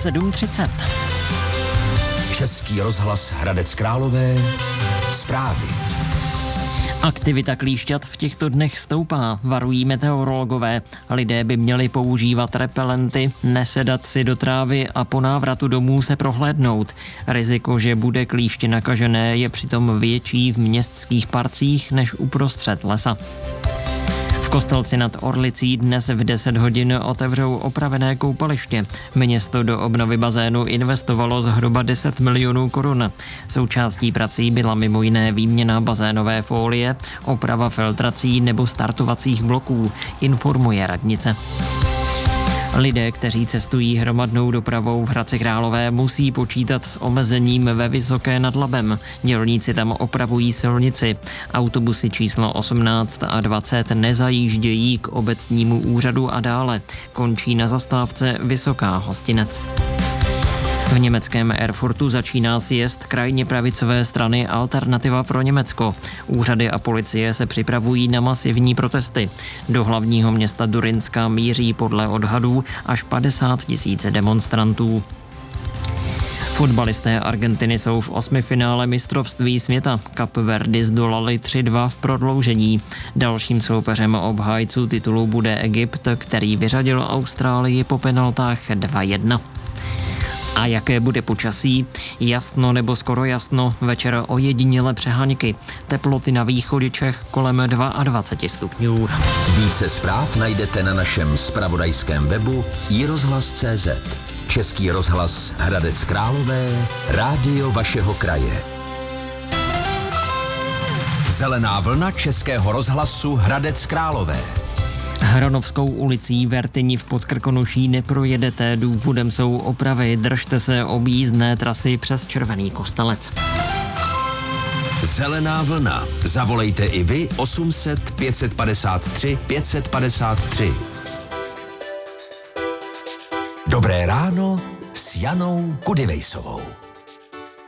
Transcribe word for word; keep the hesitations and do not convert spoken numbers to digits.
sedm třicet. Český rozhlas Hradec Králové. Zprávy. Aktivita klíšťat v těchto dnech stoupá, varují meteorologové. Lidé by měli používat repelenty, nesedat si do trávy a po návratu domů se prohlédnout. Riziko, že bude klíště nakažené, je přitom větší v městských parcích než uprostřed lesa. V Kostelci nad Orlicí dnes v deset hodin otevřou opravené koupaliště. Město do obnovy bazénu investovalo zhruba deset milionů korun. Součástí prací byla mimo jiné výměna bazénové fólie, oprava filtrací nebo startovacích bloků, informuje radnice. Lidé, kteří cestují hromadnou dopravou v Hradci Králové, musí počítat s omezením ve Vysoké nad Labem. Dělníci tam opravují silnici. Autobusy číslo osmnáct a dvacet nezajíždějí k obecnímu úřadu a dále. Končí na zastávce Vysoká Hostinec. V německém Erfurtu začíná sjezd krajně pravicové strany Alternativa pro Německo. Úřady a policie se připravují na masivní protesty. Do hlavního města Durinska míří podle odhadů až padesát tisíc demonstrantů. Fotbalisté Argentiny jsou v osmifinále mistrovství světa. Kapverdy zdolali tři dva v prodloužení. Dalším soupeřem obhájců titulu bude Egypt, který vyřadil Austrálii po penaltách dva jedna. A jaké bude počasí? Jasno nebo skoro jasno, večer ojediněle přeháňky. Teploty na východě Čech kolem dvacet dva stupňů. Více zpráv najdete na našem zpravodajském webu i rozhlas tečka cé zet. Český rozhlas Hradec Králové, rádio vašeho kraje. Zelená vlna Českého rozhlasu Hradec Králové. Hronovskou ulicí Vertyni v Podkrkonoší neprojedete, důvodem jsou opravy, držte se objízdné trasy přes Červený Kostelec. Zelená vlna. Zavolejte i vy osm set pět padesát tři pět padesát tři. Dobré ráno s Janou Kudivejsovou.